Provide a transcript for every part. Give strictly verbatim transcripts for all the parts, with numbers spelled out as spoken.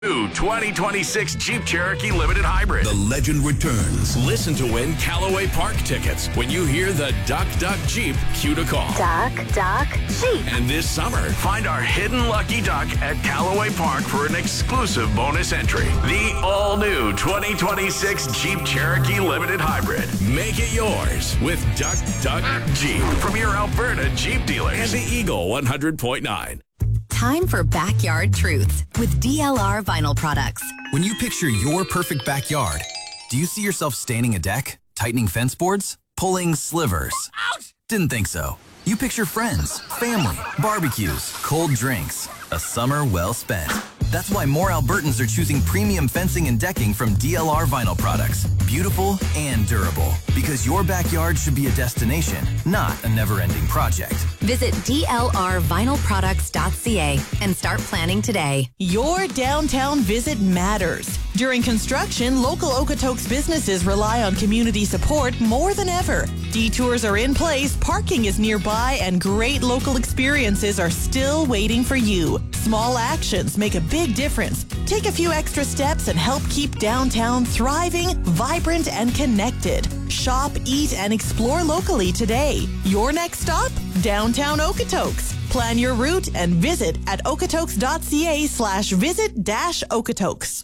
New twenty twenty-six Jeep Cherokee Limited Hybrid. The legend returns. Listen to win Callaway Park tickets when you hear the Duck Duck Jeep cue to call. Duck Duck Jeep. And this summer, find our hidden lucky duck at Callaway Park for an exclusive bonus entry. The all-new twenty twenty-six Jeep Cherokee Limited Hybrid. Make it yours with Duck Duck Jeep from your Alberta Jeep dealers and the Eagle one hundred point nine. Time for Backyard Truths with D L R Vinyl Products. When you picture your perfect backyard, do you see yourself staining a deck, tightening fence boards, pulling slivers? Ouch! Didn't think so. You picture friends, family, barbecues, cold drinks, a summer well spent. That's why more Albertans are choosing premium fencing and decking from D L R Vinyl Products. Beautiful and durable. Because your backyard should be a destination, not a never-ending project. Visit D L R vinyl products dot c a and start planning today. Your downtown visit matters. During construction, local Okotoks businesses rely on community support more than ever. Detours are in place, parking is nearby, and great local experiences are still waiting for you. Small actions make a big difference. Take a few extra steps and help keep downtown thriving, vibrant, and connected. Shop, eat, and explore locally today. Your next stop? Downtown Okotoks. Plan your route and visit at okotoks dot c a slash visit dash Okotoks.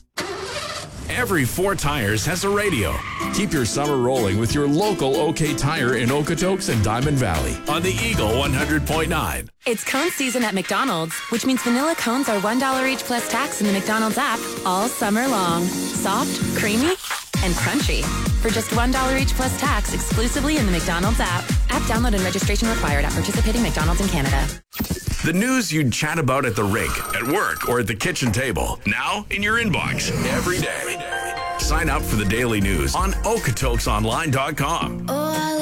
Every four tires has a radio. Keep your summer rolling with your local OK Tire in Okotoks and Diamond Valley on the Eagle one hundred point nine. It's cone season at McDonald's, which means vanilla cones are one dollar each plus tax in the McDonald's app all summer long. Soft, creamy, and crunchy. For just one dollar each plus tax exclusively in the McDonald's app. App download and registration required at participating McDonald's in Canada. The news you'd chat about at the rink, at work, or at the kitchen table. Now in your inbox every day. Sign up for the daily news on okotoks online dot com. Oh, I